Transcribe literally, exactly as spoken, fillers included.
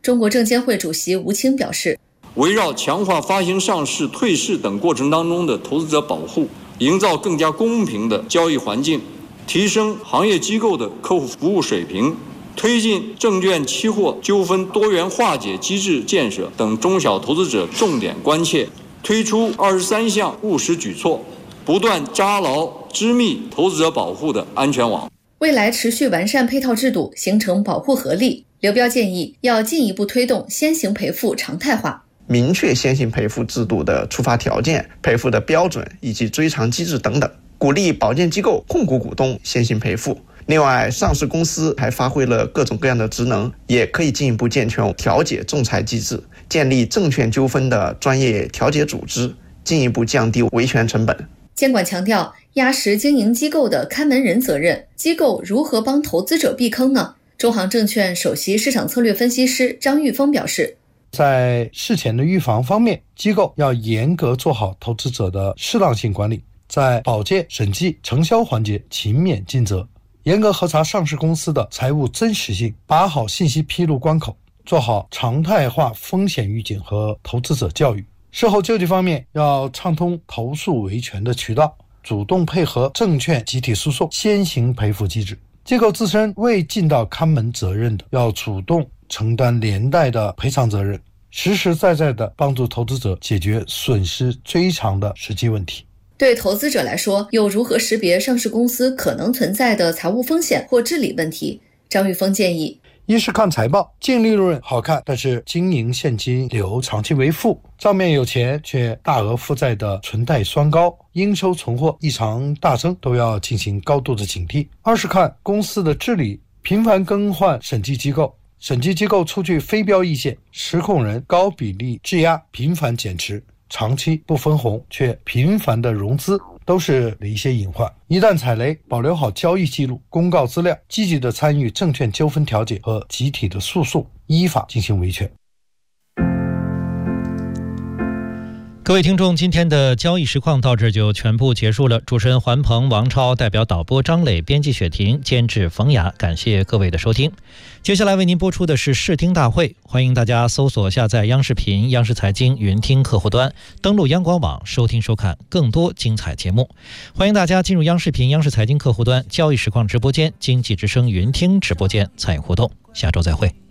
中国证监会主席吴清表示， 围绕强化发行、上市、退市等过程当中的投资者保护，营造更加公平的交易环境，提升行业机构的客户服务水平，推进证券期货纠纷多元化解机制建设等中小投资者重点关切，推出二十三项务实举措，不断扎牢织密投资者保护的安全网。 未来持续完善配套制度，形成保护合力。刘彪建议要进一步推动先行赔付常态化， 明确先行赔付制度的触发条件、赔付的标准以及追偿机制等等，鼓励保荐机构控股股东先行赔付。另外，上市公司还发挥了各种各样的职能，也可以进一步健全调解仲裁机制，建立证券纠纷的专业调解组织，进一步降低维权成本。 监管强调压实经营机构的看门人责任，机构如何帮投资者避坑呢？中航证券首席市场策略分析师张玉峰表示， 在事前的预防方面，机构要严格做好投资者的适当性管理，在保荐、审计、承销环节勤勉尽责，严格核查上市公司的财务真实性，把好信息披露关口，做好常态化风险预警和投资者教育。事后救济方面，要畅通投诉维权的渠道，主动配合证券集体诉讼先行赔付机制。机构自身未尽到看门责任的，要主动承担连带的赔偿责任，实实在在地帮助投资者解决损失追偿的实际问题。 对投资者来说，又如何识别上市公司可能存在的财务风险或治理问题？张玉峰建议， 一是看财报，净利润好看，但是经营现金流长期为负，账面有钱却大额负债的存贷双高，应收存货异常大增，都要进行高度的警惕。二是看公司的治理，频繁更换审计机构，审计机构出具非标意见，实控人高比例质押，频繁减持，长期不分红却频繁的融资，都是一些隐患。一旦踩雷，保留好交易记录、公告资料，积极的参与证券纠纷调解和集体的诉讼，依法进行维权。 各位听众，今天的交易实况到这就全部结束了。主持人环鹏、王超，代表导播张磊，编辑雪婷，监制冯雅，感谢各位的收听。接下来为您播出的是视听大会，欢迎大家搜索下载央视频、央视财经云听客户端，登录央广网收听收看更多精彩节目。欢迎大家进入央视频、央视财经客户端交易实况直播间、经济之声云听直播间参与互动。下周再会。